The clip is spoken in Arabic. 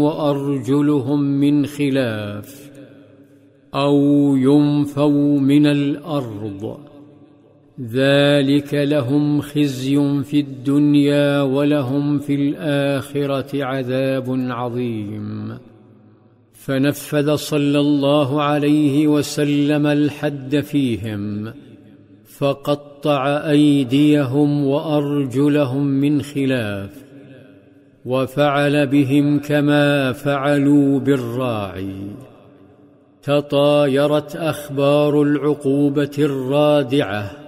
وأرجلهم من خلاف أو ينفوا من الأرض، ذلك لهم خزي في الدنيا ولهم في الآخرة عذاب عظيم. فنفذ صلى الله عليه وسلم الحد فيهم، فقطع أيديهم وأرجلهم من خلاف، وفعل بهم كما فعلوا بالراعي. تطايرت أخبار العقوبة الرادعة